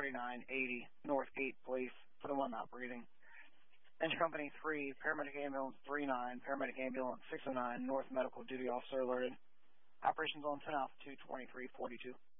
3980 North Gate Place for the one operating. Engine Company 3, Paramedic Ambulance 39, Paramedic Ambulance 609, North Medical Duty Officer alerted. Operations on 10 Alpha 22342.